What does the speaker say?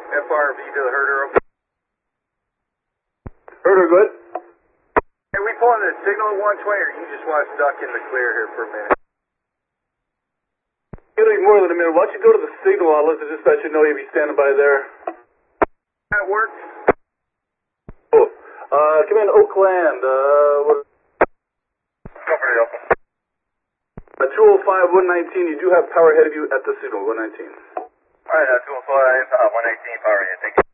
FRV to the herder. Herder, good. Hey, we pulling the signal at 120, or you just want us stuck in the clear here for a minute? It'll be more than a minute. Why don't you go to the signal outlet to just let you know you'll be standing by there. That works. Cool. Come in, Oakland. What? Go for it, open. 205, 119. You do have power ahead of you at the signal, 119. Alright, 205, 119, power ahead. Thank you.